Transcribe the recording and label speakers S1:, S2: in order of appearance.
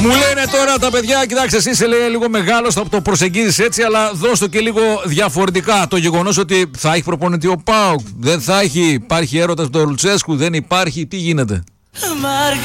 S1: Μου λένε τώρα τα παιδιά, κοιτάξτε, εσύ είσαι λίγο μεγάλος, θα το προσεγγίζεις έτσι, αλλά δώσ' το και λίγο διαφορετικά. Το γεγονός ότι θα έχει προπονητή ο ΠΑΟΚ, δεν θα έχει, υπάρχει έρωτας με τον Λουτσέσκου, δεν υπάρχει, τι γίνεται?